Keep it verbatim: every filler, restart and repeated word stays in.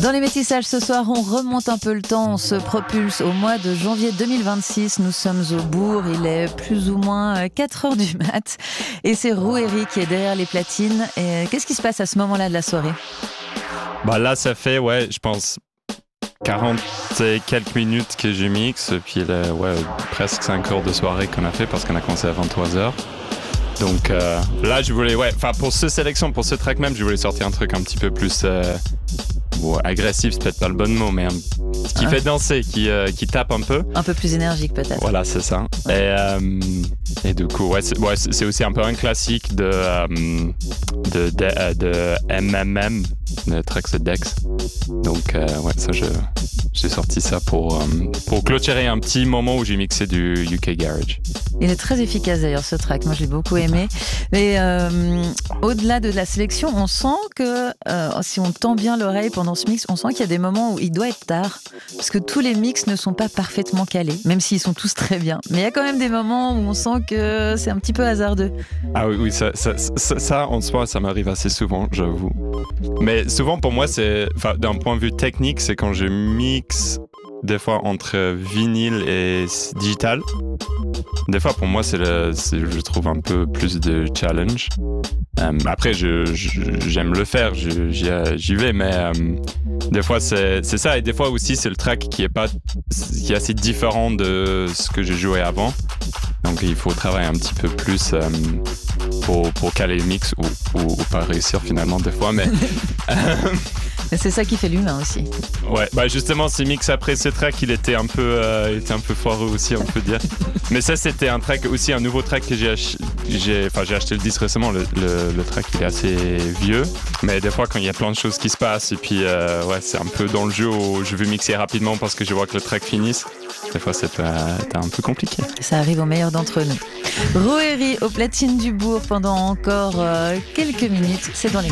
Dans les métissages ce soir, on remonte un peu le temps, on se propulse au mois de janvier deux mille vingt-six. Nous sommes au bourg, il est plus ou moins quatre heures du mat. Et c'est Rouhéry qui est derrière les platines. Et qu'est-ce qui se passe à ce moment-là de la soirée ? Bah là, ça fait, ouais, je pense, quarante et quelques minutes que je mixe. Puis là, ouais, presque cinq heures de soirée qu'on a fait parce qu'on a commencé à vingt-trois heures. Donc euh, là, je voulais, ouais, enfin pour ce sélection, pour ce track même, je voulais sortir un truc un petit peu plus euh, bon, agressif, c'est peut-être pas le bon mot, mais un, qui ah. fait danser, qui, euh, qui tape un peu. Un peu plus énergique peut-être. Voilà, c'est ça. Ouais. Et, euh, et du coup, ouais, c'est, ouais, c'est aussi un peu un classique de, euh, de, de, de M M M, le track c'est Dex. Donc euh, ouais, ça, je, j'ai sorti ça pour, euh, pour clôturer un petit moment où j'ai mixé du U K Garage. Il est très efficace d'ailleurs ce track, moi je l'ai beaucoup aimé. Mais euh, au-delà de la sélection, on sent que euh, si on tend bien l'oreille pendant ce mix, on sent qu'il y a des moments où il doit être tard. Parce que tous les mix ne sont pas parfaitement calés, même s'ils sont tous très bien. Mais il y a quand même des moments où on sent que c'est un petit peu hasardeux. Ah oui, oui ça, ça, ça, ça en soi, ça m'arrive assez souvent, j'avoue. Mais souvent pour moi, c'est, d'un point de vue technique, c'est quand je mixe des fois entre vinyle et digital. Des fois, pour moi, c'est le, c'est, je trouve un peu plus de challenge. Euh, après, je, je, j'aime le faire, je, j'y, j'y vais, mais euh, des fois, c'est, c'est ça. Et des fois aussi, c'est le track qui est, pas, qui est assez différent de ce que j'ai joué avant. Donc, il faut travailler un petit peu plus euh, pour, pour caler le mix ou, ou, ou pas réussir finalement, des fois. Mais, mais c'est ça qui fait l'humain aussi. Ouais, bah justement, ce mix après ce track, il était un peu, euh, il était un peu foireux aussi, on peut dire. Mais ça, c'était un track aussi, un nouveau track que j'ai acheté. J'ai, enfin, j'ai acheté le disque récemment. Le, le, le track, il est assez vieux. Mais des fois, quand il y a plein de choses qui se passent, et puis, euh, ouais, c'est un peu dans le jeu où je veux mixer rapidement parce que je vois que le track finisse. Des fois, c'est pas, c'est un peu compliqué. Ça arrive au meilleur d'entre nous. Rouhéry au platine du bourg pendant encore euh, quelques minutes. C'est dans les